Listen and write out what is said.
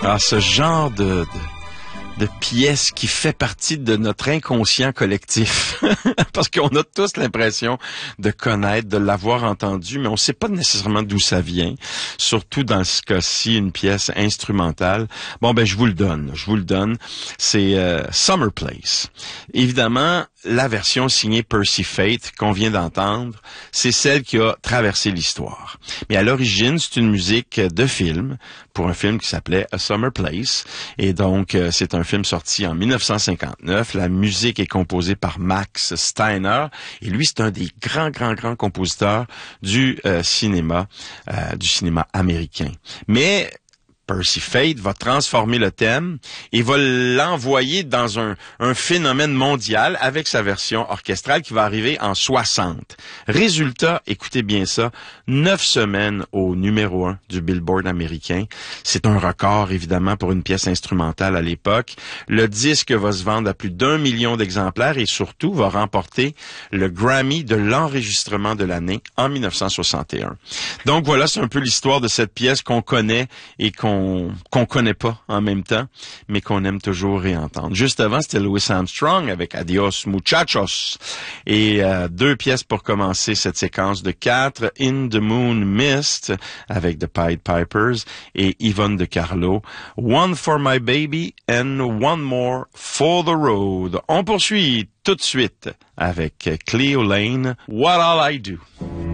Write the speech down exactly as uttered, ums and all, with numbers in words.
Ah, ce genre de, de, de pièce qui fait partie de notre inconscient collectif. Parce qu'on a tous l'impression de connaître, de l'avoir entendu, mais on ne sait pas nécessairement d'où ça vient. Surtout dans ce cas-ci, une pièce instrumentale. Bon, ben, je vous le donne. Je vous le donne. C'est euh, Summer Place. Évidemment, la version signée Percy Faith qu'on vient d'entendre, c'est celle qui a traversé l'histoire. Mais à l'origine, c'est une musique de film, pour un film qui s'appelait A Summer Place. Et donc, euh, c'est un film sorti en dix-neuf cent cinquante-neuf. La musique est composée par Max Steiner. Et lui, c'est un des grands, grands, grands compositeurs du euh, cinéma, euh, du cinéma américain. Mais Percy Faith va transformer le thème et va l'envoyer dans un, un phénomène mondial avec sa version orchestrale qui va arriver en soixante. Résultat, écoutez bien ça, neuf semaines au numéro un du Billboard américain. C'est un record, évidemment, pour une pièce instrumentale à l'époque. Le disque va se vendre à plus d'un million d'exemplaires et surtout va remporter le Grammy de l'enregistrement de l'année en dix-neuf cent soixante et un. Donc voilà, c'est un peu l'histoire de cette pièce qu'on connaît et qu'on qu'on connaît pas en même temps, mais qu'on aime toujours réentendre. Juste avant, c'était Louis Armstrong avec Adios Muchachos. Et euh, deux pièces pour commencer cette séquence de quatre, In the Moon Mist avec The Pied Pipers et Yvonne de Carlo, One for My Baby and One More for the Road. On poursuit tout de suite avec Cleo Lane, What All I Do.